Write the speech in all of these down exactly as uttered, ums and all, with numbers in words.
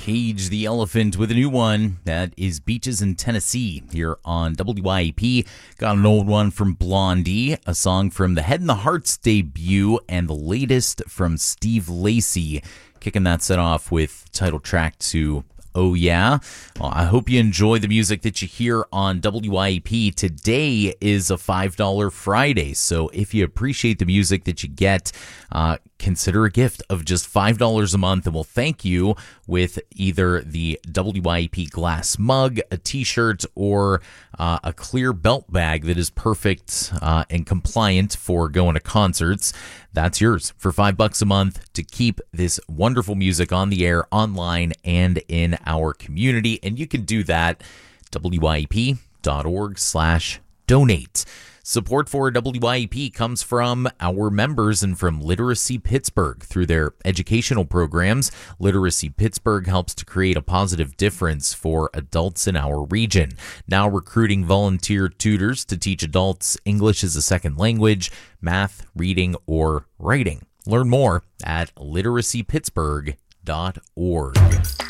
Cage the Elephant with a new one. That is Beaches in Tennessee here on W I A P. Got an old one from Blondie, a song from the Head and the Hearts debut, and the latest from Steve Lacy. Kicking that set off with title track to Oh Yeah. Well, I hope you enjoy the music that you hear on W I A P. Today is a five dollars Friday, so if you appreciate the music that you get, uh, consider a gift of just five dollars a month, and we'll thank you with either the W I A P glass mug, a t-shirt, or uh, a clear belt bag that is perfect uh, and compliant for going to concerts. That's yours for five bucks a month to keep this wonderful music on the air, online, and in our community. And you can do that W I A P dot org slash donate. Support for W I A P comes from our members and from Literacy Pittsburgh. Through their educational programs, Literacy Pittsburgh helps to create a positive difference for adults in our region. Now recruiting volunteer tutors to teach adults English as a second language, math, reading, or writing. Learn more at literacy pittsburgh dot org.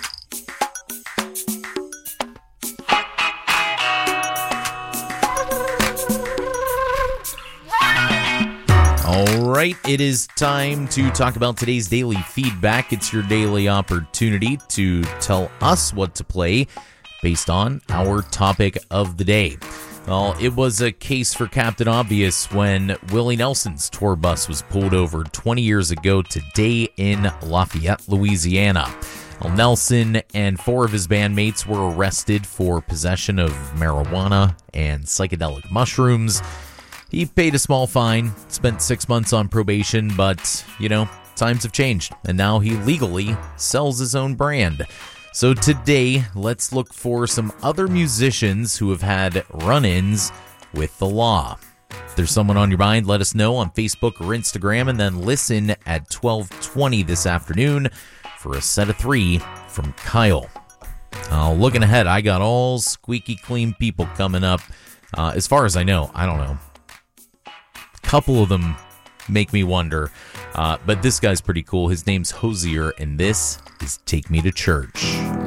All right, it is time to talk about today's daily feedback. It's your daily opportunity to tell us what to play based on our topic of the day. Well, it was a case for Captain Obvious when Willie Nelson's tour bus was pulled over twenty years ago today in Lafayette, Louisiana. Well, Nelson and four of his bandmates were arrested for possession of marijuana and psychedelic mushrooms. He paid a small fine, spent six months on probation, but, you know, times have changed, and now he legally sells his own brand. So today, let's look for some other musicians who have had run-ins with the law. If there's someone on your mind, let us know on Facebook or Instagram, and then listen at twelve twenty this afternoon for a set of three from Kyle. Uh, looking ahead, I got all squeaky clean people coming up. Uh, as far as I know, I don't know. Couple of them make me wonder, uh, but this guy's pretty cool. His name's Hosier, and this is Take Me to Church.